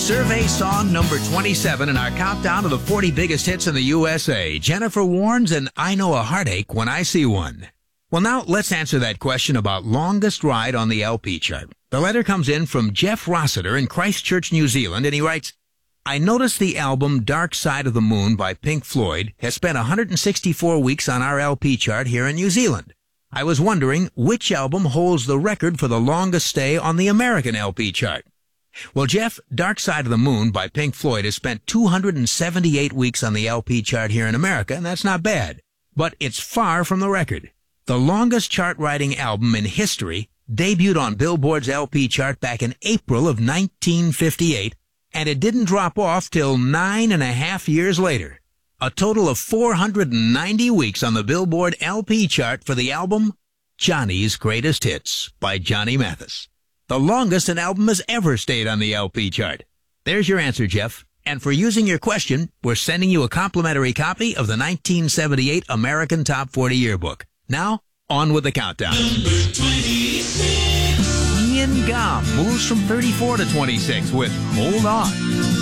Survey song number 27 in our countdown of the 40 biggest hits in the USA. Jennifer Warnes and I Know a Heartache When I See One. Well, now let's answer that question about longest ride on the LP chart. The letter comes in from Jeff Rossiter in Christchurch, New Zealand, and he writes, I noticed the album Dark Side of the Moon by Pink Floyd has spent 164 weeks on our LP chart here in New Zealand. I was wondering which album holds the record for the longest stay on the American LP chart. Well, Jeff, Dark Side of the Moon by Pink Floyd has spent 278 weeks on the LP chart here in America, and that's not bad. But it's far from the record. The longest chart-riding album in history debuted on Billboard's LP chart back in April of 1958, and it didn't drop off till 9.5 years later. A total of 490 weeks on the Billboard LP chart for the album Johnny's Greatest Hits by Johnny Mathis. The longest an album has ever stayed on the LP chart. There's your answer, Jeff. And for using your question, we're sending you a complimentary copy of the 1978 American Top 40 Yearbook. Now, on with the countdown. Number 26. Ian Gum moves from 34 to 26 with Hold On.